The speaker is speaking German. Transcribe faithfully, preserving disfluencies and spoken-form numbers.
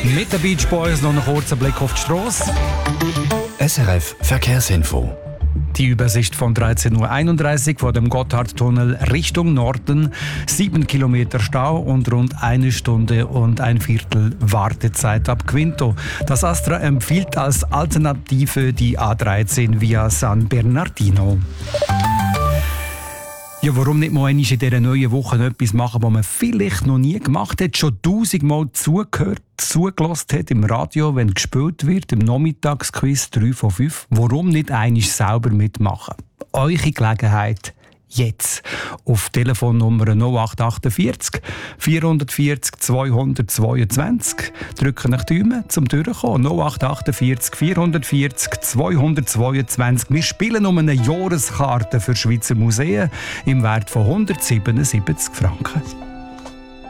Mit den Beach Boys noch einen kurzen Blick auf die Strasse. S R F Verkehrsinfo. Die Übersicht von dreizehn Uhr einunddreißig vor dem Gotthardtunnel Richtung Norden. Sieben Kilometer Stau und rund eine Stunde und ein Viertel Wartezeit ab Quinto. Das Astra empfiehlt als Alternative die A dreizehn via San Bernardino. Ja, warum nicht mal in dieser neuen Woche etwas machen, was man vielleicht noch nie gemacht hat, schon tausendmal zugehört, zugelassen hat im Radio, wenn gespielt wird, im Nachmittagsquiz drei von fünf. Warum nicht einmal selber mitmachen? Eure Gelegenheit jetzt. Auf Telefonnummer null acht achtundvierzig vierhundertvierzig zweihundertzweiundzwanzig. Drücken nach die Daumen zum Durchkommen. null acht achtundvierzig vierhundertvierzig zweihundertzweiundzwanzig. Wir spielen um eine Jahreskarte für Schweizer Museen im Wert von hundertsiebenundsiebzig Franken.